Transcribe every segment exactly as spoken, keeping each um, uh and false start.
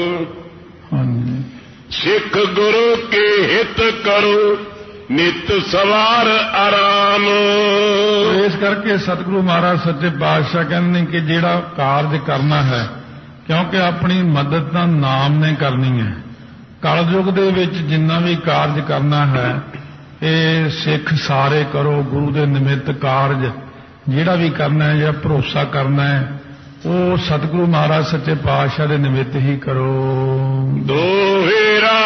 सिख गुरु के हित करो नित सवार आराम। इस करके सतगुरु महाराज सच्चे पातशाह कहते कि जिहड़ा कारज करना है, क्योंकि अपनी मदद तां नाम ने करनी है। कलयुग दे विच जिन्ना भी कारज करना है ये सिख सारे करो, गुरु दे निमित्त कारज जिहड़ा भी करना है, जिहड़ा भरोसा करना है वो सतगुरु महाराज सच्चे पातशाह दे निमित्त ही करो। दोहेरा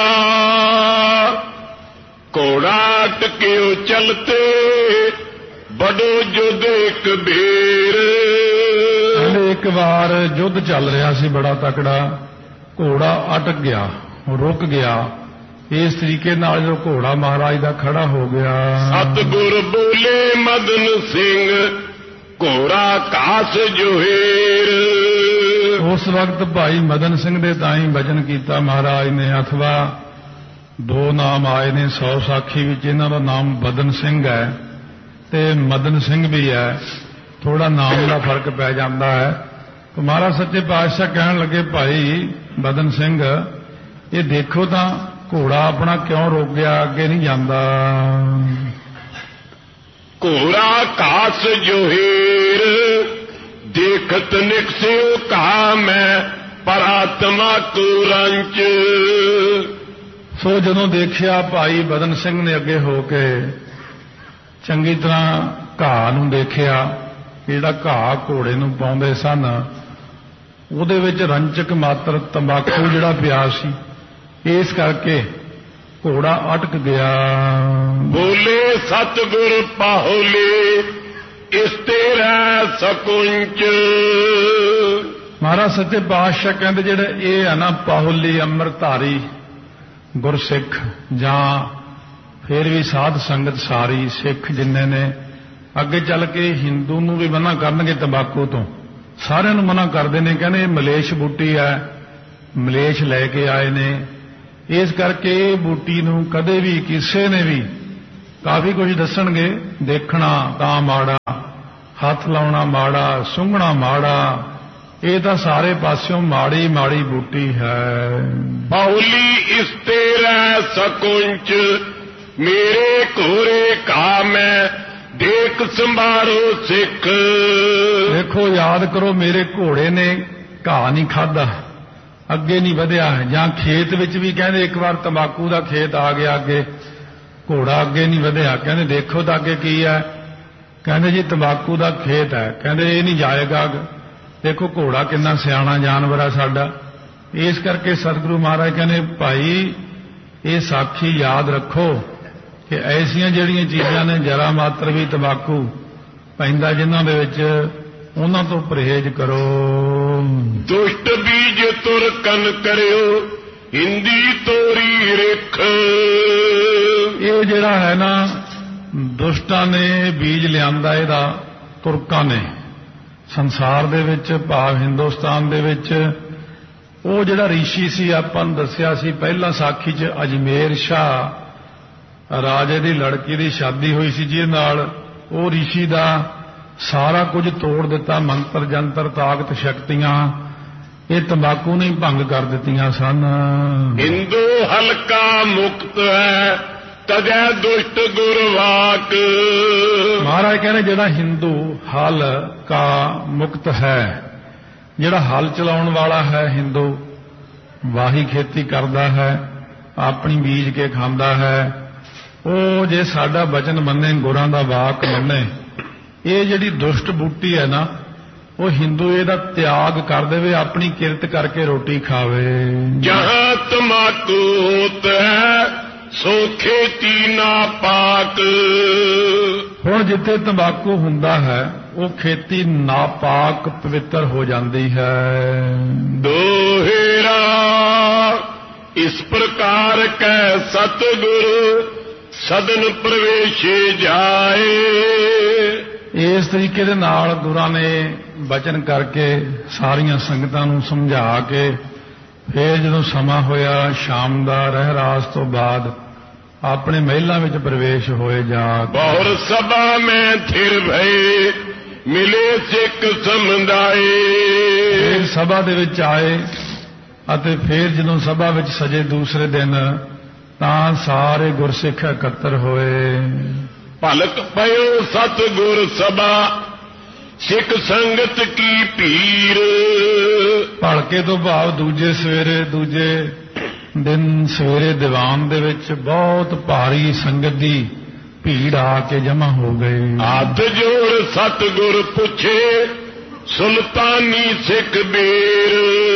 घोड़ा टक्यो चलते बड़ो युद्ध एक बेर। एक बार युद्ध चल रहा सी बड़ा तकड़ा, घोड़ा अटक गया, रुक गया। इस तरीके नाल जो घोड़ा महाराज दा खड़ा हो गया। सतगुर बोले मदन सिंह घोड़ा कास जोहेर। उस वक्त भाई मदन सिंह दे ताई वचन कीता महाराज ने, अथवा दो नाम आए ने सौ साखी विच, इन्हां दा नाम बदन सिंह है ते मदन सिंह भी है, थोड़ा नाम का फर्क पै जाता है। तो महाराज सच्चे पातशाह कहन लगे भाई बदन सिंह ये देखो तां घोड़ा अपना क्यों रोक गया, अगे नहीं जाता। घोड़ा कास जोहेर देखत निकसियो कहा मैं परात्मा को रंच। सो जदों देखिया भाई बदन सिंह ने अगे हो के चंगी तरह घाह नूं देखिया, जिहड़ा घाह घोड़े नूं पाउंदे सन उहदे विच रंचक मात्र तंबाकू जिहड़ा पिया सी, इस करके घोड़ा अटक गया। बोले सतगुर पाहुले इस तेरा सकुंच। महाराज सच्चे पातशाह कहते जिहड़े ये है ना पाहुली अमृतधारी गुरसिख जां फिर भी साध संगत सारी सिख जिन्ने ने अगे चल के हिंदू नूं भी मना करनगे तंबाकू तो, सारिਆਂ ਨੂੰ मना करते हैं, कहने मलेश बूटी है, मलेश लैके आए ने। इस करके बूटी नूं कदे भी किसी ने भी काफी कुछ दसणगे, देखना तां माड़ा, हथ लाउणा माड़ा, सुंघना माड़ा, ये तो सारे पासों माड़ी माड़ी बूटी है। बाहुली इस तेरा सकुंच मेरे घोरे का मैं देख संभारो सिख। देखो याद करो मेरे घोड़े ने घाह नहीं खादा, अगे नहीं वधिया, जां खेत विच भी कहते एक बार तंबाकू का खेत आ गया अगे, घोड़ा अगे नहीं वधिया, कहते देखो तो अगे की है, कहते जी तंबाकू का खेत है, कहते ये नहीं जाएगा। देखो घोड़ा कितना सियाणा जानवर है साडा। इस करके सतगुरु महाराज कहने भाई ये साखी याद रखो कि ऐसियां जड़ियां चीज़ां ने जरा मात्र भी तंबाकू पैंदा जिन्हां दे विच उन्हां तो परहेज करो। दुष्ट बीज तुर कन करियो हिंदी तोरी रिख। ये जिहड़ा है ना दुष्टां ने बीज लियांदा इहदा, तुरकां ने संसार दे विच भाव हिंदुस्तान दे विच ਉਹ ਜਿਹੜਾ ਰਿਸ਼ੀ ਸੀ ਆਪਾਂ ਨੂੰ ਦੱਸਿਆ ਸੀ ਪਹਿਲਾਂ ਸਾਖੀ 'ਚ ਅਜਮੇਰ ਸ਼ਾਹ ਰਾਜੇ ਦੀ ਲੜਕੀ ਦੀ ਸ਼ਾਦੀ ਹੋਈ ਸੀ, ਜਿਹਦੇ ਨਾਲ ਉਹ ਰਿਸ਼ੀ ਦਾ ਸਾਰਾ ਕੁਝ ਤੋੜ ਦਿੱਤਾ, ਮੰਤਰ ਜੰਤਰ ਤਾਕਤ ਸ਼ਕਤੀਆਂ ਇਹ ਤੰਬਾਕੂ ਨੇ ਭੰਗ ਕਰ ਦਿੱਤੀਆਂ ਸਨ। ਹਿੰਦੂ ਹਲਕਾ ਮੁਕਤ ਹੈ ਤਜੈ ਦੁਸ਼ਟ ਗੁਰਵਾਕ। ਮਹਾਰਾਜ ਕਹਿੰਦੇ ਜਿਹੜਾ ਹਿੰਦੂ ਹਲ ਕਾ ਮੁਕਤ ਹੈ, ਜਿਹੜਾ ਹਲ ਚਲਾਉਣ ਵਾਲਾ ਹੈ ਹਿੰਦੂ, ਵਾਹੀ ਖੇਤੀ ਕਰਦਾ ਹੈ, ਆਪਣੀ ਬੀਜ ਕੇ ਖਾਂਦਾ ਹੈ, ਉਹ ਜੇ ਸਾਡਾ ਬਚਨ ਮੰਨੇ, ਗੁਰਾਂ ਦਾ ਵਾਕ ਮੰਨੇ, ਇਹ ਜਿਹੜੀ ਦੁਸ਼ਟ ਬੂਟੀ ਹੈ ਨਾ ਉਹ ਹਿੰਦੂ ਇਹਦਾ ਤਿਆਗ ਕਰ ਦੇਵੇ, ਆਪਣੀ ਕਿਰਤ ਕਰਕੇ ਰੋਟੀ ਖਾਵੇ। ਜਹਾਂ ਤਮਾਕੂ ਹੋਤ ਹੈ ਸੋ ਖੇਤੀ ਨਾ ਪਾਕ। ਹੁਣ ਜਿੱਥੇ ਤੰਬਾਕੂ ਹੁੰਦਾ ਹੈ ਉਹ ਖੇਤੀ ਨਾਪਾਕ ਪਵਿੱਤਰ ਹੋ ਜਾਂਦੀ ਹੈ। ਦੋਹਰਾ ਇਸ ਪ੍ਰਕਾਰ ਕੈ ਸਤਿਗੁਰ ਸਦਨ ਪ੍ਰਵੇਸ਼ੇ ਜਾਏ। ਇਸ ਤਰੀਕੇ ਦੇ ਨਾਲ ਗੁਰਾਂ ਨੇ ਬਚਨ ਕਰਕੇ ਸਾਰੀਆਂ ਸੰਗਤਾਂ ਨੂੰ ਸਮਝਾ ਕੇ ਫਿਰ ਜਦੋਂ ਸਮਾਂ ਹੋਇਆ ਸ਼ਾਮ ਦਾ ਰਹਿਰਾਸ ਤੋਂ ਬਾਅਦ ਆਪਣੇ ਮਹਿਲਾਂ ਵਿੱਚ ਪ੍ਰਵੇਸ਼ ਹੋਏ। ਜਾ ਬਹੁਰ ਸਭਾ ਮੈਂ ਥਿਰ ਭਏ ਮਿਲੇ ਸਿੱਖ ਸਮੁਦਾਏ। ਸਭਾ ਦੇ ਵਿੱਚ ਆਏ ਅਤੇ ਫਿਰ ਜਦੋਂ ਸਭਾ ਵਿੱਚ ਸਜੇ ਦੂਸਰੇ ਦਿਨ ਤਾਂ ਸਾਰੇ ਗੁਰਸਿੱਖ ਇਕੱਤਰ ਹੋਏ। ਭਲਕ ਪਇਓ ਸਤਿਗੁਰ ਸਭਾ ਸਿੱਖ ਸੰਗਤ ਕੀ ਭੀੜ। ਭਲਕੇ ਤੋਂ ਭਾਵ ਦੂਜੇ ਸਵੇਰੇ ਦੂਜੇ ਦਿਨ ਸਵੇਰੇ ਦੀਵਾਨ ਦੇ ਵਿੱਚ ਬਹੁਤ ਭਾਰੀ ਸੰਗਤ ਦੀ ਭੀੜ ਆ ਕੇ ਜਮ੍ਹਾਂ ਹੋ ਗਈ। ਹੱਥ ਜੋੜ ਸਤਿਗੁਰ ਪੁੱਛੇ ਸੁਲਤਾਨੀ ਸਿੱਖ ਬੀਰ।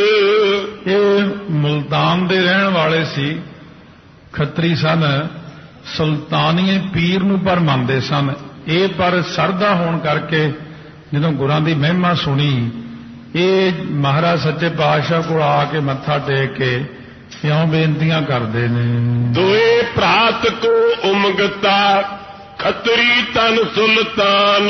ਇਹ ਮੁਲਤਾਨ ਦੇ ਰਹਿਣ ਵਾਲੇ ਸੀ, ਖੱਤਰੀ ਸਨ, ਸੁਲਤਾਨੀਏ ਪੀਰ ਨੂੰ ਪਰ ਮੰਨਦੇ ਸਨ। ਇਹ ਪਰ ਸਰਦਾ ਹੋਣ ਕਰਕੇ ਜਦੋਂ ਗੁਰਾਂ ਦੀ ਮਹਿਮਾ ਸੁਣੀ, ਇਹ ਮਹਾਰਾਜ ਸੱਚੇ ਪਾਤਸ਼ਾਹ ਕੋਲ ਆ ਕੇ ਮੱਥਾ ਟੇਕ ਕੇ ਇਉਂ ਬੇਨਤੀਆਂ ਕਰਦੇ ਨੇ। ਦੋਏ ਭਰਾਤ ਕੋ ਉਮਗਤਾ ਖੱਤਰੀ ਤਨ ਸੁਲਤਾਨ।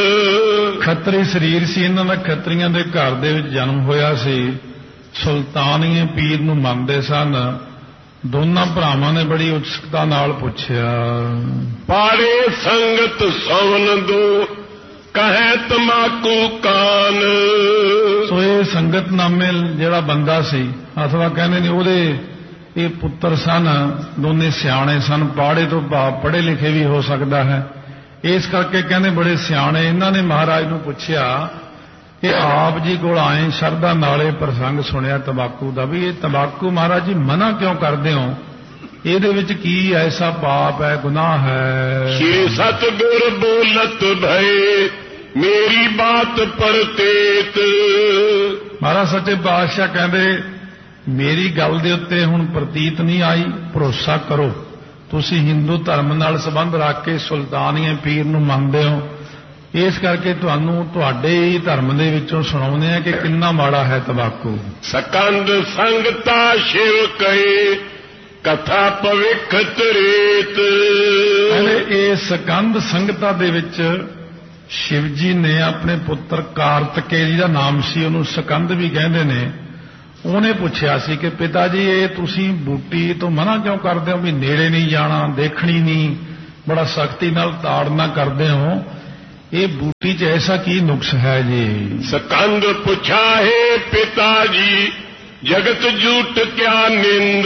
ਖੱਤਰੀ ਸਰੀਰ ਸੀ ਇਹਨਾਂ ਦਾ, ਖੱਤਰੀਆਂ ਦੇ ਘਰ ਦੇ ਵਿੱਚ ਜਨਮ ਹੋਇਆ ਸੀ। ਸੁਲਤਾਨੀਏ ਪੀਰ ਨੂੰ ਮੰਨਦੇ ਸਨ। ਦੋਨਾਂ ਭਰਾਵਾਂ ਨੇ ਬੜੀ ਉਤਸੁਕਤਾ ਨਾਲ ਪੁੱਛਿਆ, ਪਾੜੇ ਸੰਗਤ ਸਵਨ ਦੋ ਕਹੇ ਤਮਾਕੂ ਕਾਨ। ਸੋ ਇਹ ਸੰਗਤਨਾਮੇ ਜਿਹੜਾ ਬੰਦਾ ਸੀ, ਅਥਵਾ ਕਹਿੰਦੇ ਨੇ ਉਹਦੇ ਇਹ ਪੁੱਤਰ ਸਨ, ਦੋਨੇ ਸਿਆਣੇ ਸਨ। ਪਾੜੇ ਤੋਂ ਭਾਵ ਪੜ੍ਹੇ ਲਿਖੇ ਵੀ ਹੋ ਸਕਦਾ ਹੈ। ਇਸ ਕਰਕੇ ਕਹਿੰਦੇ ਬੜੇ ਸਿਆਣੇ। ਇਹਨਾਂ ਨੇ ਮਹਾਰਾਜ ਨੂੰ ਪੁੱਛਿਆ ਕਿ ਆਪ ਜੀ ਕੋਲ ਆਏ ਸ਼ਰਧਾ ਨਾਲੇ ਪ੍ਰਸੰਗ ਸੁਣਿਆ ਤੰਬਾਕੂ ਦਾ, ਵੀ ਇਹ ਤੰਬਾਕੂ ਮਹਾਰਾਜ ਜੀ ਮਨਾ ਕਿਉਂ ਕਰਦੇ ਹੋ? ਇਹਦੇ ਵਿੱਚ ਕੀ ਐਸਾ ਪਾਪ ਹੈ, ਗੁਨਾਹ ਹੈ? ਸ਼੍ਰੀ ਸਤਿਗੁਰ ਬੋਲਤ ਭਏ ਮੇਰੀ ਬਾਤ ਪਰਤੇਤ। ਮਹਾਰਾਜ ਸੱਚੇ ਪਾਤਸ਼ਾਹ ਕਹਿੰਦੇ ਮੇਰੀ ਗੱਲ ਦੇ ਉੱਤੇ ਹੁਣ ਪ੍ਰਤੀਤ ਨਹੀਂ ਆਈ, ਭਰੋਸਾ ਕਰੋ। ਤੁਸੀਂ ਹਿੰਦੂ ਧਰਮ ਨਾਲ ਸੰਬੰਧ ਰੱਖ ਕੇ ਸੁਲਤਾਨੀਏ ਪੀਰ ਨੂੰ ਮੰਨਦੇ ਹੋ, ਇਸ ਕਰਕੇ ਤੁਹਾਨੂੰ ਤੁਹਾਡੇ ਹੀ ਧਰਮ ਦੇ ਵਿੱਚੋਂ ਸੁਣਾਉਂਦੇ ਆ ਕਿ ਕਿੰਨਾ ਮਾੜਾ ਹੈ ਤੰਬਾਕੂ। ਸਕੰਦ ਸੰਗਤਾ ਸ਼ਿਵ ਕਹੇ ਕਥਾ ਭਵਿੱਖ ਤ੍ਰੇਤ। ਕਹਿੰਦੇ ਇਹ ਸਕੰਦ ਸੰਗਤਾ ਦੇ ਵਿੱਚ ਸ਼ਿਵ ਜੀ ਨੇ ਆਪਣੇ ਪੁੱਤਰ ਕਾਰਤਕੇਯ ਦਾ ਨਾਮ ਸੀ, ਉਹਨੂੰ ਸਕੰਦ ਵੀ ਕਹਿੰਦੇ ਨੇ। ਉਹਨੇ ਪੁੱਛਿਆ ਸੀ ਕਿ ਪਿਤਾ ਜੀ ਇਹ ਤੁਸੀਂ ਬੂਟੀ ਤੋਂ ਮਨਾ ਕਿਉਂ ਕਰਦੇ ਹੋ, ਵੀ ਨੇੜੇ ਨਹੀਂ ਜਾਣਾ, ਦੇਖਣੀ ਨਹੀਂ, ਬੜਾ ਸਖਤੀ ਨਾਲ ਤਾੜਨਾ ਕਰਦੇ ਹੋ, ਇਹ ਬੂਟੀ 'ਚ ਐਸਾ ਕੀ ਨੁਕਸ ਹੈ ਜੀ? ਸਕੰਦ ਪੁੱਛਾ ਹੈ ਪਿਤਾ ਜੀ ਜਗਤ ਝੂਠ ਕਿਆ ਨਿੰਦ।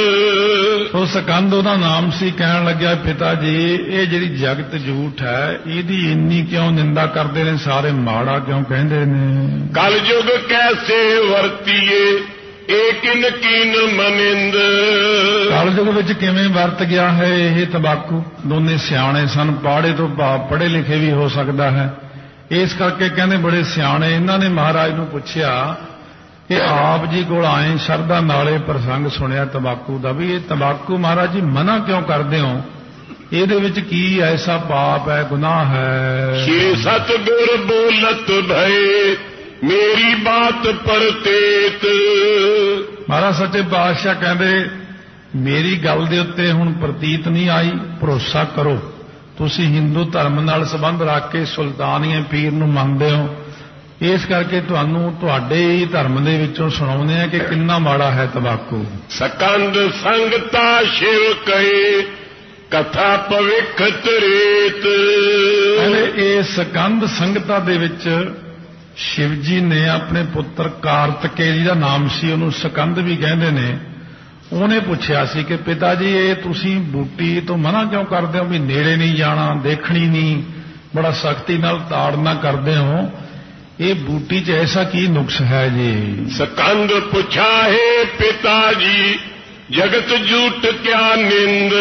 ਉਹ ਸਕੰਦ ਉਹਦਾ ਨਾਮ ਸੀ। ਕਹਿਣ ਲੱਗਿਆ ਪਿਤਾ ਜੀ ਇਹ ਜਿਹੜੀ ਜਗਤ ਝੂਠ ਹੈ ਇਹਦੀ ਇੰਨੀ ਕਿਉਂ ਨਿੰਦਾ ਕਰਦੇ ਨੇ ਸਾਰੇ, ਮਾੜਾ ਕਿਉਂ ਕਹਿੰਦੇ ਨੇ? ਕਲ ਯੁਗ ਕੈਸੇ ਵਰਤੀਏ ਏਕਿਨ ਕੀਨ ਮਨਿੰਦ। ਕਲ ਯੁਗ ਵਿੱਚ ਕਿਵੇਂ ਵਰਤ ਗਿਆ ਹੈ ਇਹ ਤੰਬਾਕੂ? ਦੋਨੇ ਸਿਆਣੇ ਸਨ। ਪਾੜੇ ਤੋਂ ਭਾਵ ਪੜ੍ਹੇ ਲਿਖੇ ਵੀ ਹੋ ਸਕਦਾ ਹੈ। ਇਸ ਕਰਕੇ ਕਹਿੰਦੇ ਬੜੇ ਸਿਆਣੇ। ਇਹਨਾਂ ਨੇ ਮਹਾਰਾਜ ਨੂੰ ਪੁੱਛਿਆ ਕਿ ਆਪ ਜੀ ਕੋਲ ਆਏ ਸ਼ਰਧਾ ਨਾਲੇ ਪ੍ਰਸੰਗ ਸੁਣਿਆ ਤੰਬਾਕੂ ਦਾ, ਵੀ ਇਹ ਤੰਬਾਕੂ ਮਹਾਰਾਜ ਜੀ ਮਨਾ ਕਿਉਂ ਕਰਦੇ ਹੋ? ਇਹਦੇ ਵਿੱਚ ਕੀ ਐਸਾ ਪਾਪ ਹੈ, ਗੁਨਾਹ ਹੈ? ਸ਼੍ਰੀ ਸਤਿਗੁਰ ਬੋਲਤ ਭਏ ਮੇਰੀ ਬਾਤ ਪਰਤੇਤ। ਮਹਾਰਾਜ ਸੱਚੇ ਪਾਤਸ਼ਾਹ ਕਹਿੰਦੇ ਮੇਰੀ ਗੱਲ ਦੇ ਉੱਤੇ ਹੁਣ ਪ੍ਰਤੀਤ ਨਹੀਂ ਆਈ, ਭਰੋਸਾ ਕਰੋ। ਤੁਸੀਂ ਹਿੰਦੂ ਧਰਮ ਨਾਲ ਸੰਬੰਧ ਰੱਖ ਕੇ ਸੁਲਤਾਨੀਏ ਪੀਰ ਨੂੰ ਮੰਨਦੇ ਹੋ, ਇਸ ਕਰਕੇ ਤੁਹਾਨੂੰ ਤੁਹਾਡੇ ਹੀ ਧਰਮ ਦੇ ਵਿੱਚੋਂ ਸੁਣਾਉਂਦੇ ਆ ਕਿ ਕਿੰਨਾ ਮਾੜਾ ਹੈ ਤੰਬਾਕੂ। ਸਕੰਦ ਸੰਗਤਾ ਸ਼ਿਵ ਕਹੇ ਕਥਾ ਭਵਿੱਖ ਤ੍ਰੇਤ। ਕਹਿੰਦੇ ਇਹ ਸਕੰਦ ਸੰਗਤਾ ਦੇ ਵਿੱਚ ਸ਼ਿਵ ਜੀ ਨੇ ਆਪਣੇ ਪੁੱਤਰ ਕਾਰਤਕੇਯ ਦਾ ਨਾਮ ਸੀ, ਉਹਨੂੰ ਸਕੰਦ ਵੀ ਕਹਿੰਦੇ ਨੇ। ਉਹਨੇ ਪੁੱਛਿਆ ਸੀ ਕਿ ਪਿਤਾ ਜੀ ਇਹ ਤੁਸੀਂ ਬੂਟੀ ਤੋਂ ਮਨਾ ਕਿਉਂ ਕਰਦੇ ਹੋ, ਵੀ ਨੇੜੇ ਨਹੀਂ ਜਾਣਾ, ਦੇਖਣੀ ਨਹੀਂ, ਬੜਾ ਸਖਤੀ ਨਾਲ ਤਾੜਨਾ ਕਰਦੇ ਹੋ, ਇਹ ਬੂਟੀ 'ਚ ਐਸਾ ਕੀ ਨੁਕਸ ਹੈ ਜੀ? ਸਕੰਦ ਪੁੱਛਾ ਹੈ ਪਿਤਾ ਜੀ ਜਗਤ ਝੂਠ ਕਿਆ ਨਿੰਦ।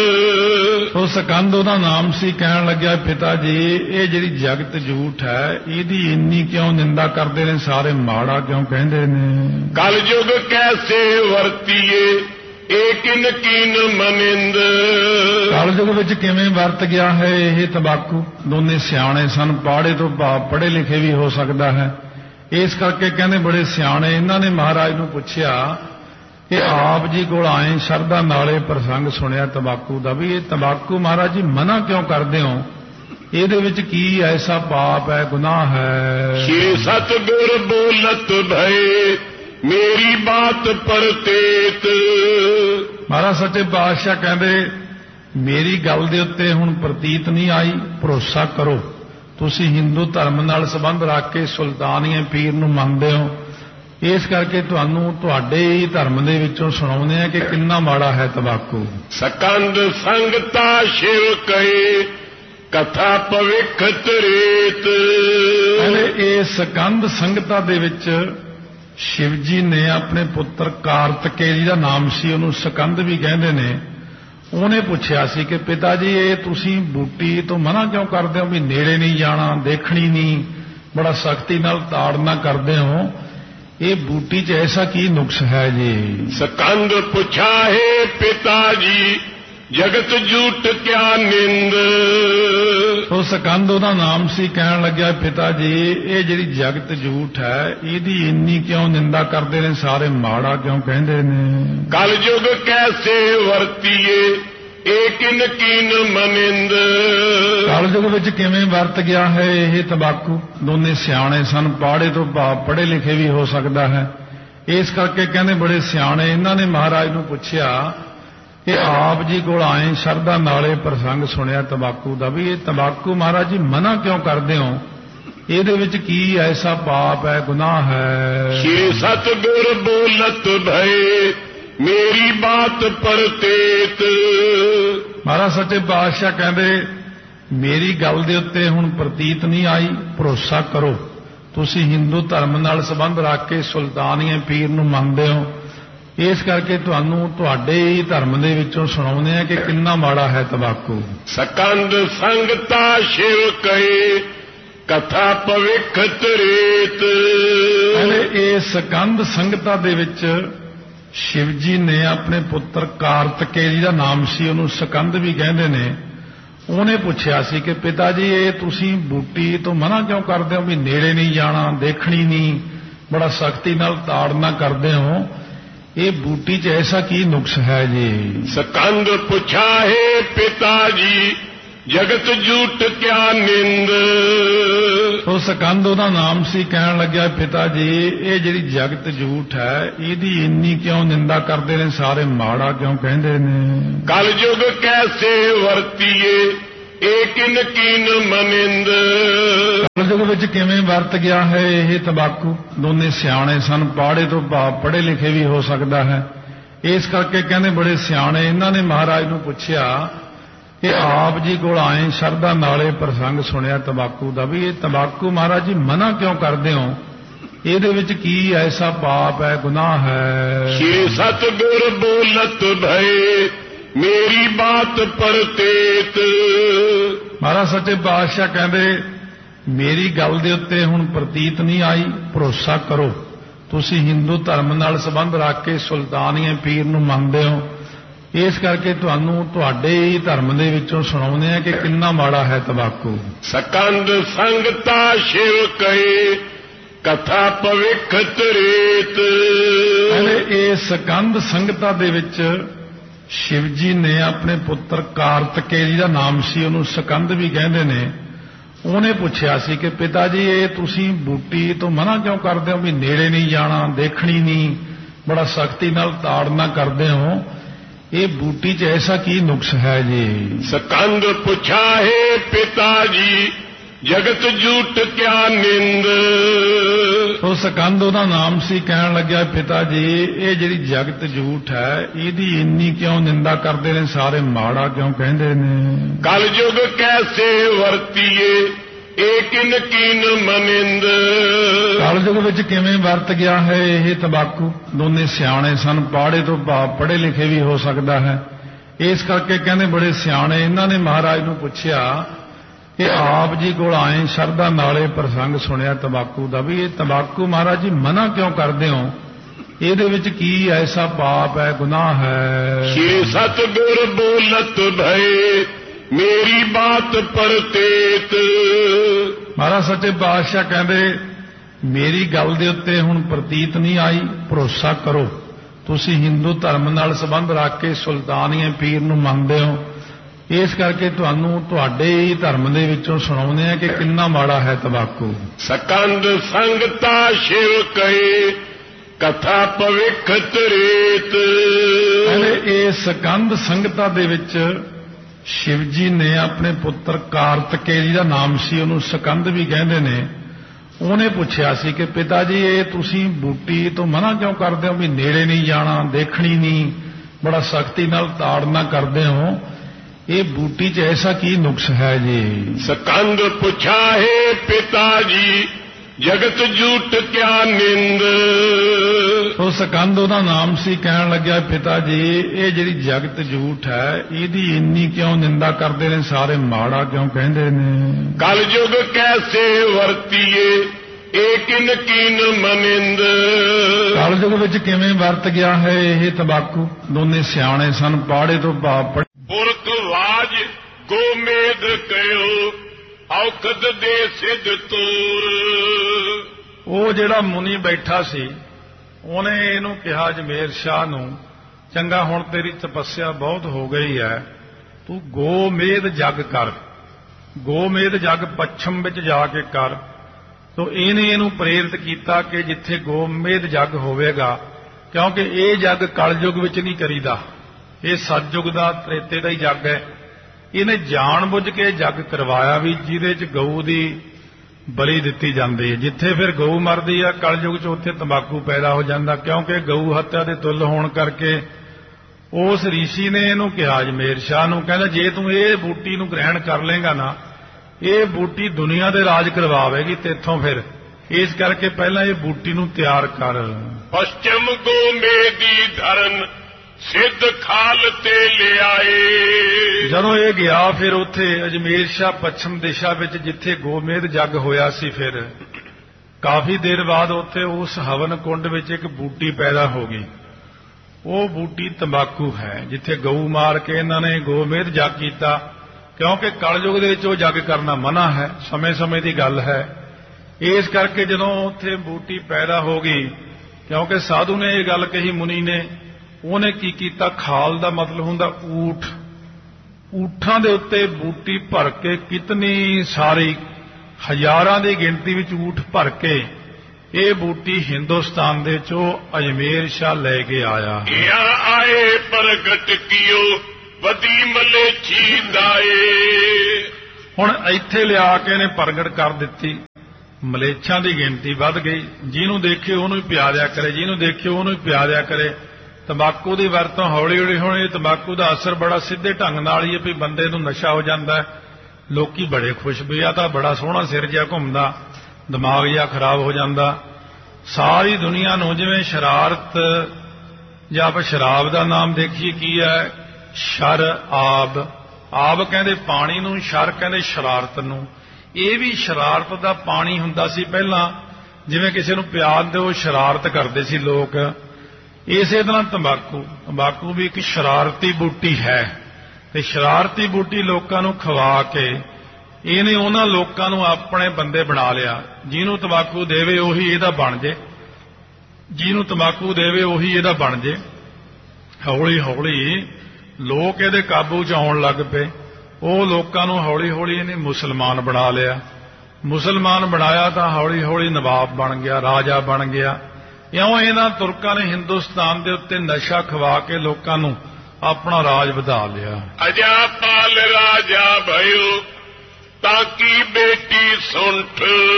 ਉਹ ਸਕੰਦ ਉਹਦਾ ਨਾਮ ਸੀ। ਕਹਿਣ ਲੱਗਿਆ ਪਿਤਾ ਜੀ ਇਹ ਜਿਹੜੀ ਜਗਤ ਝੂਠ ਹੈ ਇਹਦੀ ਇੰਨੀ ਕਿਉਂ ਨਿੰਦਾ ਕਰਦੇ ਨੇ ਸਾਰੇ, ਮਾੜਾ ਕਿਉਂ ਕਹਿੰਦੇ ਨੇ? ਕਲ ਯੁਗ ਕੈਸੇ ਵਰਤੀਏ ਏਕਿਨ ਕੀਨ ਮਨਿੰਦ। ਕਲ ਯੁਗ ਵਿੱਚ ਕਿਵੇਂ ਵਰਤ ਗਿਆ ਹੈ ਇਹ ਤੰਬਾਕੂ? ਦੋਨੇ ਸਿਆਣੇ ਸਨ। ਪਾੜੇ ਤੋਂ ਭਾਵ ਪੜ੍ਹੇ ਲਿਖੇ ਵੀ ਹੋ ਸਕਦਾ ਹੈ। ਇਸ ਕਰਕੇ ਕਹਿੰਦੇ ਬੜੇ ਸਿਆਣੇ। ਇਹਨਾਂ ਨੇ ਮਹਾਰਾਜ ਨੂੰ ਪੁੱਛਿਆ ਕਿ ਆਪ ਜੀ ਕੋਲ ਆਏ ਸ਼ਰਧਾ ਨਾਲੇ ਪ੍ਰਸੰਗ ਸੁਣਿਆ ਤੰਬਾਕੂ ਦਾ, ਵੀ ਇਹ ਤੰਬਾਕੂ ਮਹਾਰਾਜ ਜੀ ਮਨਾ ਕਿਉਂ ਕਰਦੇ ਹੋ? ਇਹਦੇ ਵਿੱਚ ਕੀ ਐਸਾ ਪਾਪ ਹੈ, ਗੁਨਾਹ ਹੈ? ਸ਼੍ਰੀ ਸਤਿਗੁਰ ਬੋਲਤ ਭਏ ਮੇਰੀ ਬਾਤ ਪਰਤੇਤ। ਮਹਾਰਾਜ ਸੱਚੇ ਪਾਤਸ਼ਾਹ ਕਹਿੰਦੇ ਮੇਰੀ ਗੱਲ ਦੇ ਉੱਤੇ ਹੁਣ ਪ੍ਰਤੀਤ ਨਹੀਂ ਆਈ, ਭਰੋਸਾ ਕਰੋ। ਤੁਸੀਂ ਹਿੰਦੂ ਧਰਮ ਨਾਲ ਸੰਬੰਧ ਰੱਖ ਕੇ ਸੁਲਤਾਨੀਏ ਪੀਰ ਨੂੰ ਮੰਨਦੇ ਹੋ, ਇਸ ਕਰਕੇ ਤੁਹਾਨੂੰ ਤੁਹਾਡੇ ਹੀ ਧਰਮ ਦੇ ਵਿੱਚੋਂ ਸੁਣਾਉਂਦੇ ਆ ਕਿ ਕਿੰਨਾ ਮਾੜਾ ਹੈ ਤੰਬਾਕੂ। ਸਕੰਦ ਸੰਗਤਾ ਸ਼ਿਵ ਕਹੇ ਕਥਾ ਭਵਿੱਖ ਤ੍ਰੇਤ। ਕਹਿੰਦੇ ਇਹ ਸਕੰਦ ਸੰਗਤਾ ਦੇ ਵਿੱਚ ਸ਼ਿਵ ਜੀ ਨੇ ਆਪਣੇ ਪੁੱਤਰ ਕਾਰਤਕੇਯ ਦਾ ਨਾਮ ਸੀ, ਉਹਨੂੰ ਸਕੰਦ ਵੀ ਕਹਿੰਦੇ ਨੇ। ਉਹਨੇ ਪੁੱਛਿਆ ਸੀ ਕਿ ਪਿਤਾ ਜੀ ਇਹ ਤੁਸੀਂ ਬੂਟੀ ਤੋਂ ਮਨਾ ਕਿਉਂ ਕਰਦੇ ਹੋ, ਵੀ ਨੇੜੇ ਨਹੀਂ ਜਾਣਾ, ਦੇਖਣੀ ਨਹੀਂ, ਬੜਾ ਸਖਤੀ ਨਾਲ ਤਾੜਨਾ ਕਰਦੇ ਹੋ, ਇਹ ਬੂਟੀ 'ਚ ਐਸਾ ਕੀ ਨੁਕਸ ਹੈ ਜੀ। ਸਕੰਦ ਪੁੱਛਾ ਹੈ ਪਿਤਾ ਜੀ ਜਗਤ ਝੂਠ ਕਿਆ ਨਿੰਦ। ਉਹ ਸਕੰਦ ਉਹਦਾ ਨਾਮ ਸੀ, ਕਹਿਣ ਲੱਗਿਆ ਪਿਤਾ ਜੀ ਇਹ ਜਿਹੜੀ ਜਗਤ ਝੂਠ ਹੈ ਇਹਦੀ ਇੰਨੀ ਕਿਉਂ ਨਿੰਦਾ ਕਰਦੇ ਨੇ ਸਾਰੇ, ਮਾੜਾ ਕਿਉਂ ਕਹਿੰਦੇ ਨੇ। ਕਲ ਯੁਗ ਕੈਸੇ ਵਰਤੀਏ ਇਹ ਕਿਨ ਕੀਨ ਮਨਿੰਦ। ਕਲ ਯੁਗ ਵਿੱਚ ਕਿਵੇਂ ਵਰਤ ਗਿਆ ਹੈ ਇਹ ਤੰਬਾਕੂ। ਦੋਨੇ ਸਿਆਣੇ ਸਨ, ਪਾੜੇ ਤੋਂ ਭਾਵ ਪੜ੍ਹੇ ਲਿਖੇ ਵੀ ਹੋ ਸਕਦਾ ਹੈ। ਇਸ ਕਰਕੇ ਕਹਿੰਦੇ ਬੜੇ ਸਿਆਣੇ। ਇਹਨਾਂ ਨੇ ਮਹਾਰਾਜ ਨੂੰ ਪੁੱਛਿਆ ਕਿ ਆਪ ਜੀ ਕੋਲ ਆਏ ਸ਼ਰਧਾ ਨਾਲੇ ਪ੍ਰਸੰਗ ਸੁਣਿਆ ਤੰਬਾਕੂ ਦਾ, ਵੀ ਇਹ ਤੰਬਾਕੂ ਮਹਾਰਾਜ ਜੀ ਮਨਾ ਕਿਉਂ ਕਰਦੇ ਹੋ, ਇਹਦੇ ਵਿੱਚ ਕੀ ਐਸਾ ਪਾਪ ਹੈ, ਗੁਨਾਹ ਹੈ। ਸ਼੍ਰੀ ਸਤਿਗੁਰ ਬੋਲਤ ਭਏ ਮੇਰੀ ਬਾਤ ਪਰਤੇਤ। ਮਹਾਰਾਜ ਸੱਚੇ ਪਾਤਸ਼ਾਹ ਕਹਿੰਦੇ ਮੇਰੀ ਗੱਲ ਦੇ ਉੱਤੇ ਹੁਣ ਪ੍ਰਤੀਤ ਨਹੀਂ ਆਈ, ਭਰੋਸਾ ਕਰੋ। ਤੁਸੀਂ ਹਿੰਦੂ ਧਰਮ ਨਾਲ ਸੰਬੰਧ ਰੱਖ ਕੇ ਸੁਲਤਾਨੀਏ ਪੀਰ ਨੂੰ ਮੰਨਦੇ ਹੋ, ਇਸ ਕਰਕੇ ਤੁਹਾਨੂੰ ਤੁਹਾਡੇ ਹੀ ਧਰਮ ਦੇ ਵਿੱਚੋਂ ਸੁਣਾਉਂਦੇ ਆ ਕਿ ਕਿੰਨਾ ਮਾੜਾ ਹੈ ਤੰਬਾਕੂ। ਸਕੰਦ ਸੰਗਤਾ ਸ਼ਿਵ ਕਹੇ ਕਥਾ ਭਵਿੱਖ ਤ੍ਰੇਤ। ਕਹਿੰਦੇ ਇਹ ਸਕੰਦ ਸੰਗਤਾ ਦੇ ਵਿੱਚ ਸ਼ਿਵ ਜੀ ਨੇ ਆਪਣੇ ਪੁੱਤਰ ਕਾਰਤਕੇਯ ਦਾ ਨਾਮ ਸੀ, ਉਹਨੂੰ ਸਕੰਦ ਵੀ ਕਹਿੰਦੇ ਨੇ। ਉਹਨੇ ਪੁੱਛਿਆ ਸੀ ਕਿ ਪਿਤਾ ਜੀ ਇਹ ਤੁਸੀਂ ਬੂਟੀ ਤੋਂ ਮਨਾ ਕਿਉਂ ਕਰਦੇ ਹੋ, ਵੀ ਨੇੜੇ ਨਹੀਂ ਜਾਣਾ, ਦੇਖਣੀ ਨਹੀਂ, ਬੜਾ ਸਖਤੀ ਨਾਲ ਤਾੜਨਾ ਕਰਦੇ ਹੋ, ਇਹ ਬੂਟੀ 'ਚ ਐਸਾ ਕੀ ਨੁਕਸ ਹੈ ਜੀ। ਸਕੰਦ ਪੁੱਛਾ ਹੈ ਪਿਤਾ ਜੀ ਜਗਤ ਝੂਠ ਕਿਆ ਨਿੰਦ। ਉਹ ਸਕੰਦ ਉਹਦਾ ਨਾਮ ਸੀ, ਕਹਿਣ ਲੱਗਿਆ ਪਿਤਾ ਜੀ ਇਹ ਜਿਹੜੀ ਜਗਤ ਝੂਠ ਹੈ ਇਹਦੀ ਇੰਨੀ ਕਿਉਂ ਨਿੰਦਾ ਕਰਦੇ ਨੇ ਸਾਰੇ, ਮਾੜਾ ਕਿਉਂ ਕਹਿੰਦੇ ਨੇ। ਕਲ ਯੁਗ ਕੈਸੇ ਵਰਤੀਏ ਇਹ ਕਿਨ ਕੀਨ ਮਨਿੰਦ। ਕਲ ਯੁਗ ਵਿੱਚ ਕਿਵੇਂ ਵਰਤ ਗਿਆ ਹੈ ਇਹ ਤੰਬਾਕੂ। ਦੋਨੇ ਸਿਆਣੇ ਸਨ, ਪਾੜੇ ਤੋਂ ਭਾਵ ਪੜ੍ਹੇ ਲਿਖੇ ਵੀ ਹੋ ਸਕਦਾ ਹੈ। ਇਸ ਕਰਕੇ ਕਹਿੰਦੇ ਬੜੇ ਸਿਆਣੇ। ਇਹਨਾਂ ਨੇ ਮਹਾਰਾਜ ਨੂੰ ਪੁੱਛਿਆ ਕਿ ਆਪ ਜੀ ਕੋਲ ਆਏ ਸ਼ਰਧਾ ਨਾਲੇ ਪ੍ਰਸੰਗ ਸੁਣਿਆ ਤੰਬਾਕੂ ਦਾ, ਵੀ ਇਹ ਤੰਬਾਕੂ ਮਹਾਰਾਜ ਜੀ ਮਨਾ ਕਿਉਂ ਕਰਦੇ ਹੋ, ਇਹਦੇ ਵਿੱਚ ਕੀ ਐਸਾ ਪਾਪ ਹੈ, ਗੁਨਾਹ ਹੈ। ਸ਼੍ਰੀ ਸਤਿਗੁਰ ਬੋਲਤ ਭਏ ਮੇਰੀ ਬਾਤ ਪਰਤੇਤ। ਮਹਾਰਾਜ ਸੱਚੇ ਪਾਤਸ਼ਾਹ ਕਹਿੰਦੇ ਮੇਰੀ ਗੱਲ ਦੇ ਉੱਤੇ ਹੁਣ ਪ੍ਰਤੀਤ ਨਹੀਂ ਆਈ, ਭਰੋਸਾ ਕਰੋ। ਤੁਸੀਂ ਹਿੰਦੂ ਧਰਮ ਨਾਲ ਸੰਬੰਧ ਰੱਖ ਕੇ ਸੁਲਤਾਨੀਏ ਪੀਰ ਨੂੰ ਮੰਨਦੇ ਹੋ, ਇਸ ਕਰਕੇ ਤੁਹਾਨੂੰ ਤੁਹਾਡੇ ਹੀ ਧਰਮ ਦੇ ਵਿੱਚੋਂ ਸੁਣਾਉਂਦੇ ਆ ਕਿ ਕਿੰਨਾ ਮਾੜਾ ਹੈ ਤੰਬਾਕੂ। ਸਕੰਦ ਸੰਗਤਾ ਸ਼ਿਵ ਕਹੇ ਕਥਾ ਭਵਿੱਖ ਤ੍ਰੇਤ। ਕਹਿੰਦੇ ਇਹ ਸਕੰਦ ਸੰਗਤਾ ਦੇ ਵਿੱਚ ਸ਼ਿਵ ਜੀ ਨੇ ਆਪਣੇ ਪੁੱਤਰ ਕਾਰਤਕੇਯ ਦਾ ਨਾਮ ਸੀ, ਉਹਨੂੰ ਸਕੰਦ ਵੀ ਕਹਿੰਦੇ ਨੇ। ਉਹਨੇ ਪੁੱਛਿਆ ਸੀ ਕਿ ਪਿਤਾ ਜੀ ਇਹ ਤੁਸੀਂ ਬੂਟੀ ਤੋਂ ਮਨਾ ਕਿਉਂ ਕਰਦੇ ਹੋ, ਵੀ ਨੇੜੇ ਨਹੀਂ ਜਾਣਾ, ਦੇਖਣੀ ਨਹੀਂ, ਬੜਾ ਸਖਤੀ ਨਾਲ ਤਾੜਨਾ ਕਰਦੇ ਹੋ, ਇਹ ਬੂਟੀ 'ਚ ਐਸਾ ਕੀ ਨੁਕਸ ਹੈ ਜੀ। ਸਕੰਦ ਪੁੱਛਾ ਹੈ ਪਿਤਾ ਜੀ ਜਗਤ ਝੂਠ ਕਿਆ ਨਿੰਦ। ਉਹ ਸਕੰਦ ਉਹਦਾ ਨਾਮ ਸੀ, ਕਹਿਣ ਲੱਗਿਆ ਪਿਤਾ ਜੀ ਇਹ ਜਿਹੜੀ ਜਗਤ ਝੂਠ ਹੈ ਇਹਦੀ ਇੰਨੀ ਕਿਉਂ ਨਿੰਦਾ ਕਰਦੇ ਨੇ ਸਾਰੇ, ਮਾੜਾ ਕਿਉਂ ਕਹਿੰਦੇ ਨੇ। ਕਲ ਯੁਗ ਕੈਸੇ ਵਰਤੀਏ ਇਹ ਕਿਨ ਕੀਨ ਮਨਿੰਦ। ਕਲ ਯੁਗ ਵਿੱਚ ਕਿਵੇਂ ਵਰਤ ਗਿਆ ਹੈ ਇਹ ਤੰਬਾਕੂ। ਦੋਨੇ ਸਿਆਣੇ ਸਨ, ਪਾੜੇ ਤੋਂ ਭਾਵ ਪੜ੍ਹੇ ਲਿਖੇ ਵੀ ਹੋ ਸਕਦਾ ਹੈ। ਇਸ ਕਰਕੇ ਕਹਿੰਦੇ ਬੜੇ ਸਿਆਣੇ। ਇਹਨਾਂ ਨੇ ਮਹਾਰਾਜ ਨੂੰ ਪੁੱਛਿਆ ਕਿ ਆਪ ਜੀ ਕੋਲ ਆਏ ਸ਼ਰਧਾ ਨਾਲੇ ਪ੍ਰਸੰਗ ਸੁਣਿਆ ਤੰਬਾਕੂ ਦਾ, ਵੀ ਇਹ ਤੰਬਾਕੂ ਮਹਾਰਾਜ ਜੀ ਮਨਾ ਕਿਉਂ ਕਰਦੇ ਹੋ, ਇਹਦੇ ਵਿੱਚ ਕੀ ਐਸਾ ਪਾਪ ਹੈ, ਗੁਨਾਹ ਹੈ। ਸ਼੍ਰੀ ਸਤਿਗੁਰ ਬੋਲਤ ਭਏ ਮੇਰੀ ਬਾਤ ਪਰਤੇਤ। ਮਹਾਰਾਜ ਸੱਚੇ ਪਾਤਸ਼ਾਹ ਕਹਿੰਦੇ ਮੇਰੀ ਗੱਲ ਦੇ ਉੱਤੇ ਹੁਣ ਪ੍ਰਤੀਤ ਨਹੀਂ ਆਈ, ਭਰੋਸਾ ਕਰੋ। ਤੁਸੀਂ ਹਿੰਦੂ ਧਰਮ ਨਾਲ ਸੰਬੰਧ ਰੱਖ ਕੇ ਸੁਲਤਾਨੀਏ ਪੀਰ ਨੂੰ ਮੰਨਦੇ ਹੋ, ਇਸ ਕਰਕੇ ਤੁਹਾਨੂੰ ਤੁਹਾਡੇ ਹੀ ਧਰਮ ਦੇ ਵਿੱਚੋਂ ਸੁਣਾਉਂਦੇ ਆ ਕਿ ਕਿੰਨਾ ਮਾੜਾ ਹੈ ਤੰਬਾਕੂ। ਸਕੰਦ ਸੰਗਤਾ ਸ਼ਿਵ ਕਹੇ ਕਥਾ ਭਵਿੱਖ ਤ੍ਰੇਤ। ਕਹਿੰਦੇ ਇਹ ਸਕੰਦ ਸੰਗਤਾ ਦੇ ਵਿੱਚ ਸ਼ਿਵ ਜੀ ਨੇ ਆਪਣੇ ਪੁੱਤਰ ਕਾਰਤਕੇਯ ਦਾ ਨਾਮ ਸੀ, ਉਹਨੂੰ ਸਕੰਦ ਵੀ ਕਹਿੰਦੇ ਨੇ। ਉਹਨੇ ਪੁੱਛਿਆ ਸੀ ਕਿ ਪਿਤਾ ਜੀ ਇਹ ਤੁਸੀਂ ਬੂਟੀ ਤੋਂ ਮਨਾ ਕਿਉਂ ਕਰਦੇ ਹੋ ਵੀ ਨੇੜੇ ਨਹੀਂ ਜਾਣਾ, ਦੇਖਣੀ ਨਹੀਂ, ਬੜਾ ਸਖਤੀ ਨਾਲ ਤਾੜਨਾ ਕਰਦੇ ਹੋ, ਇਹ ਬੂਟੀ 'ਚ ਐਸਾ ਕੀ ਨੁਕਸ ਹੈ ਜੀ? ਸਕੰਦ ਪੁੱਛਾ ਹੈ ਪਿਤਾ ਜੀ ਜਗਤ ਝੂਠ ਕਿਆ ਨਿੰਦ। ਉਹ ਸਕੰਦ ਉਹਦਾ ਨਾਮ ਸੀ, ਕਹਿਣ ਲੱਗਿਆ ਪਿਤਾ ਜੀ ਇਹ ਜਿਹੜੀ ਜਗਤ ਝੂਠ ਹੈ ਇਹਦੀ ਇੰਨੀ ਕਿਉਂ ਨਿੰਦਾ ਕਰਦੇ ਨੇ ਸਾਰੇ, ਮਾੜਾ ਕਿਉਂ ਕਹਿੰਦੇ ਨੇ? ਕਲਯੁਗ ਕੈਸੇ ਵਰਤੀਏ ਏਕਿਨ ਕੀਨ ਮਨਿੰਦ। ਕਲਯੁਗ ਵਿੱਚ ਕਿਵੇਂ ਵਰਤ ਗਿਆ ਹੈ ਇਹ ਤੰਬਾਕੂ? ਦੋਨੇ ਸਿਆਣੇ ਸਨ, ਪਾੜੇ ਤੋਂ ਭਾਵ ਪੁਰਖ ਵਾਜ ਗੋਮੇਦ ਕਹਿਓ ਔਖਦ ਦੇ ਸਿੱਧ ਤੂਰ। ਉਹ ਜਿਹੜਾ ਮੁਨੀ ਬੈਠਾ ਸੀ ਉਹਨੇ ਇਹਨੂੰ ਕਿਹਾ ਜਮੇਰ ਸ਼ਾਹ ਨੂੰ, ਚੰਗਾ ਹੁਣ ਤੇਰੀ ਤਪੱਸਿਆ ਬਹੁਤ ਹੋ ਗਈ ਹੈ, ਤੂੰ ਗੋਮੇਦ ਜਗ ਕਰ, ਗੋਮੇਦ ਜਗ ਪੱਛਮ ਵਿੱਚ ਜਾ ਕੇ ਕਰ। ਤੋ ਇਹਨੇ ਇਹਨੂੰ ਪ੍ਰੇਰਿਤ ਕੀਤਾ ਕਿ ਜਿੱਥੇ ਗੋਮੇਦ ਜਗ ਹੋਵੇਗਾ, ਕਿਉਂਕਿ ਇਹ ਜਗ ਕਲਯੁਗ ਵਿੱਚ ਨਹੀਂ ਕਰੀਦਾ, ਇਹ ਸਤਯੁਗ ਦਾ ਤ੍ਰੇਤੇ ਦਾ ਹੀ ਜਗ ਹੈ। ਇਹਨੇ ਜਾਣ ਬੁੱਝ ਕੇ ਜਗ ਕਰਵਾਇਆ ਵੀ ਜਿਹਦੇ 'ਚ ਗਊ ਦੀ ਬਲੀ ਦਿੱਤੀ ਜਾਂਦੀ ਹੈ। ਜਿੱਥੇ ਫਿਰ ਗਊ ਮਰਦੀ ਆ ਕਲਯੁਗ 'ਚ ਉੱਥੇ ਤੰਬਾਕੂ ਪੈਦਾ ਹੋ ਜਾਂਦਾ, ਕਿਉਂਕਿ ਗਊ ਹੱਤਿਆ ਦੇ ਤੁੱਲ ਹੋਣ ਕਰਕੇ। ਉਸ ਰਿਸ਼ੀ ਨੇ ਇਹਨੂੰ ਕਿਹਾ ਜਮੇਰ ਸ਼ਾਹ ਨੂੰ, ਕਹਿੰਦਾ ਜੇ ਤੂੰ ਇਹ ਬੂਟੀ ਨੂੰ ਗ੍ਰਹਿਣ ਕਰ ਲੇਗਾ ਨਾ, ਇਹ ਬੂਟੀ ਦੁਨੀਆ ਦੇ ਰਾਜ ਕਰਵਾਵੇਗੀ ਤੇਥੋਂ, ਫਿਰ ਇਸ ਕਰਕੇ ਪਹਿਲਾਂ ਇਹ ਬੂਟੀ ਨੂੰ ਤਿਆਰ ਕਰ। ਪਸ਼ਚਮ ਗੋਮੇਦੀ ਧਰਨ ਸਿੱਧ ਖਾਲ ਤੇ ਲਿਆਏ। ਜਦੋਂ ਇਹ ਗਿਆ ਫਿਰ ਉੱਥੇ ਅਜਮੇਰ ਸ਼ਾਹ ਪੱਛਮ ਦਿਸ਼ਾ ਵਿੱਚ ਜਿੱਥੇ ਗੋਮੇਦ ਜੱਗ ਹੋਇਆ ਸੀ, ਫਿਰ ਕਾਫੀ ਦੇਰ ਬਾਅਦ ਉੱਥੇ ਉਸ ਹਵਨ ਕੁੰਡ ਵਿੱਚ ਇੱਕ ਬੂਟੀ ਪੈਦਾ ਹੋ ਗਈ। ਉਹ ਬੂਟੀ ਤੰਬਾਕੂ ਹੈ, ਜਿੱਥੇ ਗਊ ਮਾਰ ਕੇ ਇਹਨਾਂ ਨੇ ਗੋਮੇਦ ਜੱਗ ਕੀਤਾ, ਕਿਉਂਕਿ ਕਲਯੁਗ ਦੇ ਵਿੱਚ ਉਹ ਜੱਗ ਕਰਨਾ ਮਨਾ ਹੈ, ਸਮੇਂ-ਸਮੇਂ ਦੀ ਗੱਲ ਹੈ। ਇਸ ਕਰਕੇ ਜਦੋਂ ਉੱਥੇ ਬੂਟੀ ਪੈਦਾ ਹੋ ਗਈ, ਕਿਉਂਕਿ ਸਾਧੂ ਨੇ ਇਹ ਗੱਲ ਕਹੀ ਮੁਨੀ ਨੇ, ਉਹਨੇ ਕੀ ਕੀਤਾ, ਖਾਲ ਦਾ ਮਤਲਬ ਹੁੰਦਾ ਊਠ, ਊਠਾਂ ਦੇ ਉੱਤੇ ਬੂਟੀ ਭਰ ਕੇ ਕਿਤਨੀ ਸਾਰੀ ਹਜ਼ਾਰਾਂ ਦੀ ਗਿਣਤੀ ਵਿੱਚ ਊਠ ਭਰ ਕੇ ਇਹ ਬੂਟੀ ਹਿੰਦੁਸਤਾਨ ਦੇ ਚੋਂ ਅਜਮੇਰ ਸ਼ਾਹ ਲੈ ਕੇ ਆਇਆ। ਇਹ ਆਏ ਪ੍ਰਗਟ ਕੀਓ ਵਧੀ ਮਲੇਛੀ ਦਾਏ। ਹੁਣ ਇੱਥੇ ਲਿਆ ਕੇ ਇਹਨੇ ਪ੍ਰਗਟ ਕਰ ਦਿੱਤੀ, ਮਲੇਛਾਂ ਦੀ ਗਿਣਤੀ ਵੱਧ ਗਈ, ਜਿਹਨੂੰ ਦੇਖੇ ਉਹਨੂੰ ਹੀ ਪਿਆ ਦਿਆ ਕਰੇ, ਜਿਹਨੂੰ ਦੇਖੇ ਉਹਨੂੰ ਹੀ ਪਿਆ ਦਿਆ ਕਰੇ। ਤੰਬਾਕੂ ਦੀ ਵਰਤੋਂ ਹੌਲੀ ਹੌਲੀ ਹੁਣ ਇਹ ਤੰਬਾਕੂ ਦਾ ਅਸਰ ਬੜਾ ਸਿੱਧੇ ਢੰਗ ਨਾਲ ਹੀ ਹੈ ਵੀ ਬੰਦੇ ਨੂੰ ਨਸ਼ਾ ਹੋ ਜਾਂਦਾ ਹੈ, ਲੋਕੀ ਬੜੇ ਖੁਸ਼ ਵੀ ਆ ਤਾਂ ਬੜਾ ਸੋਹਣਾ ਸਿਰ ਜਿਹਾ ਘੁੰਮਦਾ, ਦਿਮਾਗ ਜਿਹਾ ਖਰਾਬ ਹੋ ਜਾਂਦਾ। ਸਾਰੀ ਦੁਨੀਆ ਨੂੰ ਜਿਵੇਂ ਸ਼ਰਾਰਤ ਜਾਂ ਆਪਾਂ ਸ਼ਰਾਬ ਦਾ ਨਾਮ ਦੇਖੀਏ ਕੀ ਹੈ, ਸ਼ਰ ਆਬ, ਆਬ ਕਹਿੰਦੇ ਪਾਣੀ ਨੂੰ, ਸ਼ਰ ਕਹਿੰਦੇ ਸ਼ਰਾਰਤ ਨੂੰ। ਇਹ ਵੀ ਸ਼ਰਾਰਤ ਦਾ ਪਾਣੀ ਹੁੰਦਾ ਸੀ ਪਹਿਲਾਂ, ਜਿਵੇਂ ਕਿਸੇ ਨੂੰ ਪਿਆਰ ਦਿਓ ਸ਼ਰਾਰਤ ਕਰਦੇ ਸੀ ਲੋਕ। ਇਸੇ ਤਰ੍ਹਾਂ ਤੰਬਾਕੂ, ਤੰਬਾਕੂ ਵੀ ਇੱਕ ਸ਼ਰਾਰਤੀ ਬੂਟੀ ਹੈ, ਤੇ ਸ਼ਰਾਰਤੀ ਬੂਟੀ ਲੋਕਾਂ ਨੂੰ ਖਵਾ ਕੇ ਇਹਨੇ ਉਹਨਾਂ ਲੋਕਾਂ ਨੂੰ ਆਪਣੇ ਬੰਦੇ ਬਣਾ ਲਿਆ। ਜਿਹਨੂੰ ਤੰਬਾਕੂ ਦੇਵੇ ਉਹੀ ਇਹਦਾ ਬਣ ਜੇ, ਜਿਹਨੂੰ ਤੰਬਾਕੂ ਦੇਵੇ ਉਹੀ ਇਹਦਾ ਬਣ ਜੇ। ਹੌਲੀ ਹੌਲੀ ਲੋਕ ਇਹਦੇ ਕਾਬੂ 'ਚ ਆਉਣ ਲੱਗ ਪਏ। ਉਹ ਲੋਕਾਂ ਨੂੰ ਹੌਲੀ ਹੌਲੀ ਇਹਨੇ ਮੁਸਲਮਾਨ ਬਣਾ ਲਿਆ। ਮੁਸਲਮਾਨ ਬਣਾਇਆ ਤਾਂ ਹੌਲੀ ਹੌਲੀ ਨਵਾਬ ਬਣ ਗਿਆ, ਰਾਜਾ ਬਣ ਗਿਆ। ਇਉਂ ਇਹਨਾਂ ਤੁਰਕਾਂ ਨੇ ਹਿੰਦੁਸਤਾਨ ਦੇ ਉੱਤੇ ਨਸ਼ਾ ਖਵਾ ਕੇ ਲੋਕਾਂ ਨੂੰ ਆਪਣਾ ਰਾਜ ਵਧਾ ਲਿਆ। ਅਜਾਪਾਲ ਰਾਜਾ ਭਇਓ ਤਾਕੀ ਬੇਟੀ ਸੁੰਠ।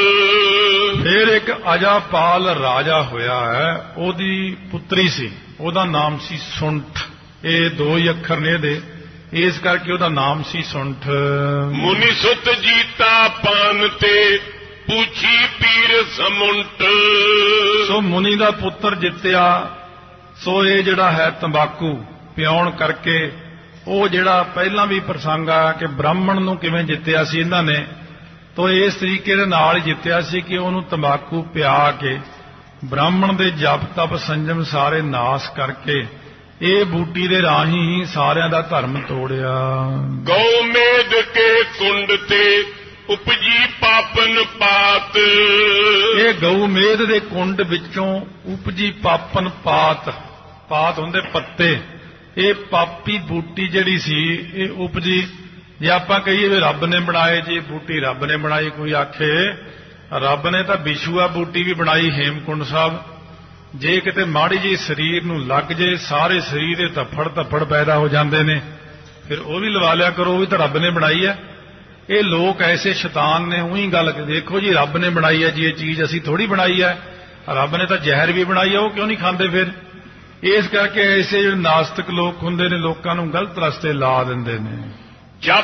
ਫਿਰ ਇੱਕ ਅਜਾਪਾਲ ਰਾਜਾ ਹੋਇਆ ਹੈ, ਉਹਦੀ ਪੁੱਤਰੀ ਸੀ, ਉਹਦਾ ਨਾਮ ਸੀ ਸੁੰਠ। ਇਹ ਦੋ ਹੀ ਅੱਖਰ ਨੇ ਇਹਦੇ, ਇਸ ਕਰਕੇ ਉਹਦਾ ਨਾਮ ਸੀ ਸੁੰਠ। ਮੁਨੀ ਸੁਤ ਜੀਤਾ ਪਾਨ ਤੇ ਪੁੱਛੀ ਪੀਰ ਸਮੁੰਟ। ਸੋ ਮੁਨੀ ਦਾ ਪੁੱਤਰ ਜਿੱਤਿਆ। ਸੋ ਇਹ ਜਿਹੜਾ ਹੈ ਤੰਬਾਕੂ ਪਿਆਉਣ ਕਰਕੇ, ਉਹ ਜਿਹੜਾ ਪਹਿਲਾਂ ਵੀ ਪ੍ਰਸੰਗ ਆਇਆ ਕਿ ਬ੍ਰਾਹਮਣ ਨੂੰ ਕਿਵੇਂ ਜਿੱਤਿਆ ਸੀ ਇਹਨਾਂ ਨੇ, ਤੋ ਇਸ ਤਰੀਕੇ ਦੇ ਨਾਲ ਹੀ ਜਿੱਤਿਆ ਸੀ ਕਿ ਉਹਨੂੰ ਤੰਬਾਕੂ ਪਿਆ ਕੇ ਬ੍ਰਾਹਮਣ ਦੇ ਜਪ ਤਪ ਸੰਜਮ ਸਾਰੇ ਨਾਸ ਕਰਕੇ ਇਹ ਬੂਟੀ ਦੇ ਰਾਹੀਂ ਹੀ ਸਾਰਿਆਂ ਦਾ ਧਰਮ ਤੋੜਿਆ। ਗਊ ਮੇਦ ਕੇ ਕੁੰਡ ਤੇ ਉਪਜੀ ਪਾਪਨ ਪਾਤ। ਇਹ ਗਊ ਮੇਦ ਦੇ ਕੁੰਡ ਵਿੱਚੋਂ ਉਪਜੀ ਪਾਪਨ ਪਾਤ, ਪਾਤ ਹੁੰਦੇ ਪੱਤੇ। ਇਹ ਪਾਪੀ ਬੂਟੀ ਜਿਹੜੀ ਸੀ ਇਹ ਉਪਜੀ, ਜੇ ਆਪਾਂ ਕਹੀਏ ਵੀ ਰੱਬ ਨੇ ਬਣਾਏ ਜੀ ਬੂਟੀ, ਰੱਬ ਨੇ ਬਣਾਈ, ਕੋਈ ਆਖੇ ਰੱਬ ਨੇ ਤਾਂ ਵਿਸ਼ੂਆ ਬੂਟੀ ਵੀ ਬਣਾਈ ਹੇਮਕੁੰਡ ਸਾਹਿਬ। ਜੇ ਕਿਤੇ ਮਾੜੀ ਜਿਹੀ ਸਰੀਰ ਨੂੰ ਲੱਗ ਜੇ ਸਾਰੇ ਸਰੀਰ ਦੇ ਧੱਫੜ ਧੱਫੜ ਪੈਦਾ ਹੋ ਜਾਂਦੇ ਨੇ, ਫਿਰ ਉਹ ਵੀ ਲਵਾ ਲਿਆ ਕਰੋ, ਉਹ ਵੀ ਤਾਂ ਰੱਬ ਨੇ ਬਣਾਈ ਹੈ। ਇਹ ਲੋਕ ਐਸੇ ਸ਼ੈਤਾਨ ਨੇ, ਉਹੀ ਗੱਲ ਦੇਖੋ ਜੀ, ਰੱਬ ਨੇ ਬਣਾਈ ਹੈ ਜੀ ਇਹ ਚੀਜ਼, ਅਸੀਂ ਥੋੜੀ ਬਣਾਈ ਹੈ। ਰੱਬ ਨੇ ਤਾਂ ਜ਼ਹਿਰ ਵੀ ਬਣਾਈ ਹੈ, ਉਹ ਕਿਉਂ ਨਹੀਂ ਖਾਂਦੇ ਫਿਰ? ਇਸ ਕਰਕੇ ਐਸੇ ਜਿਹੜੇ ਨਾਸਤਿਕ ਲੋਕ ਹੁੰਦੇ ਨੇ, ਲੋਕਾਂ ਨੂੰ ਗਲਤ ਰਸਤੇ ਲਾ ਦਿੰਦੇ ਨੇ।